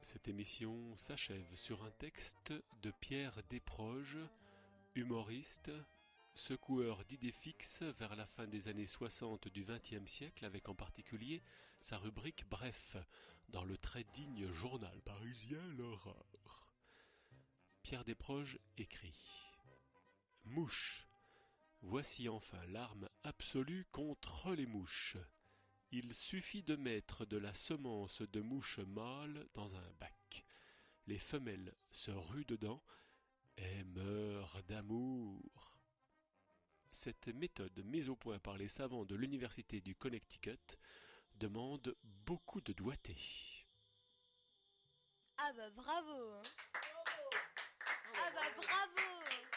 Cette émission s'achève sur un texte de Pierre Desproges, humoriste, secoueur d'idées fixes vers la fin des années 60 du XXe siècle, avec en particulier sa rubrique Bref, dans le très digne journal parisien L'Horreur. Pierre Desproges écrit « Mouches. Voici enfin l'arme absolue contre les mouches. Il suffit de mettre de la semence de mouches mâles dans un bac. Les femelles se ruent dedans et meurent d'amour. » Cette méthode mise au point par les savants de l'université du Connecticut demande beaucoup de doigté. Ah bah bravo hein. Ah bah bravo.